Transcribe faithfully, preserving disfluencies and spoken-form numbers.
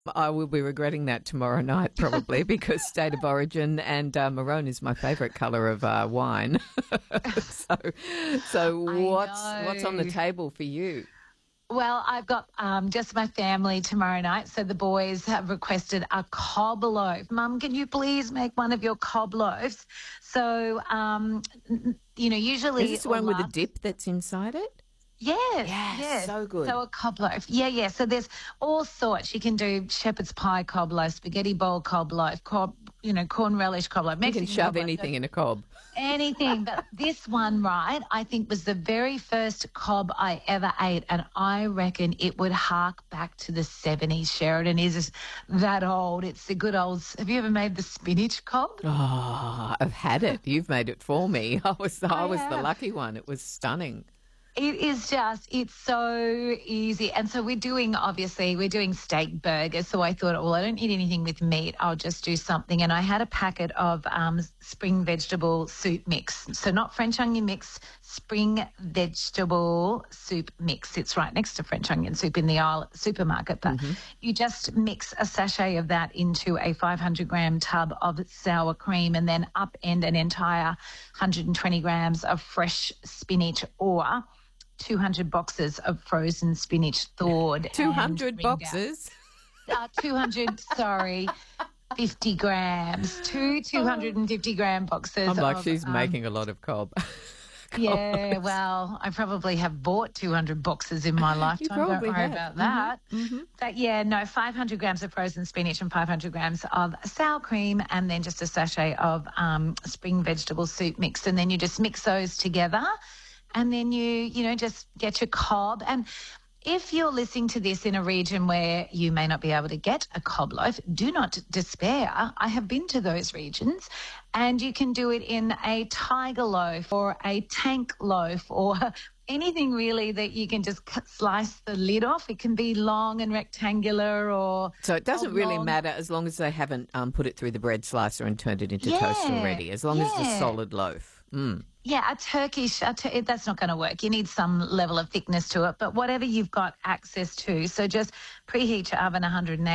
I will be regretting that tomorrow night probably because State of Origin and uh, maroon is my favourite colour of uh, wine. so, so what's what's on the table for you? Well, I've got um, just my family tomorrow night. So the boys have requested a cob loaf. Mum, can you please make one of your cob loaves? So, um, you know, usually... Is this the one with the dip that's inside it? Yes, yes, yes. So good. So a cob loaf. Yeah, yeah. So there's all sorts. You can do shepherd's pie cob loaf, spaghetti bowl cob loaf, cob, you know, corn relish cob loaf. You can shove anything in a cob. Anything. But this one, right, I think was the very first cob I ever ate, and I reckon it would hark back to the seventies. Sheridan is that old. It's the good old... Have you ever made the spinach cob? Oh, I've had it. You've made it for me. I was, I, I was the lucky one. It was stunning. It is just, it's so easy. And so we're doing, obviously, we're doing steak burgers. So I thought, well, I don't eat anything with meat. I'll just do something. And I had a packet of um, spring vegetable soup mix. So not French onion mix, spring vegetable soup mix. It's right next to French onion soup in the aisle at the supermarket. But mm-hmm. you just mix a sachet of that into a five hundred gram tub of sour cream and then upend an entire one hundred twenty grams of fresh spinach or two hundred boxes of frozen spinach thawed. two hundred boxes? Uh, two hundred, sorry, fifty grams. Two two hundred fifty gram boxes. I'm like, of, she's um, making a lot of cob. Yeah, well, I probably have bought two hundred boxes in my lifetime. You Don't worry have. about that. Mm-hmm. But yeah, no, five hundred grams of frozen spinach and five hundred grams of sour cream and then just a sachet of um, spring vegetable soup mix. And then you just mix those together and then you, you know, just get your cob. And if you're listening to this in a region where you may not be able to get a cob loaf, do not despair. I have been to those regions and you can do it in a tiger loaf or a tank loaf or anything really that you can just cut, slice the lid off. It can be long and rectangular or... So it doesn't really matter as long as they haven't um, put it through the bread slicer and turned it into yeah, toast already, as long yeah. as it's a solid loaf. Mm. Yeah, a Turkish, a tur- that's not going to work. You need some level of thickness to it, but whatever you've got access to. So just preheat your oven one hundred eighty